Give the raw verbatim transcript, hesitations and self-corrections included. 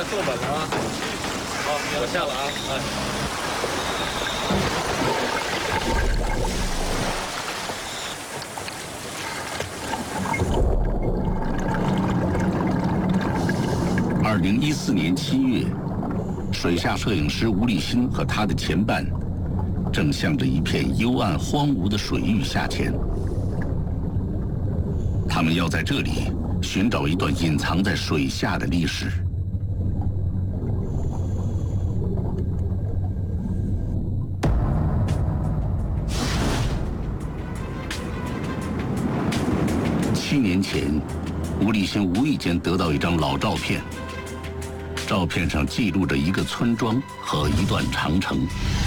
坐稳了啊！好，我下了啊！ 哎。二零一四年七月，水下摄影师吴立新和他的前伴，正向着一片幽暗荒芜的水域下潜。他们要在这里寻找一段隐藏在水下的历史。七年前，吴立新无意间得到一张老照片，照片上记录着一个村庄和一段长城。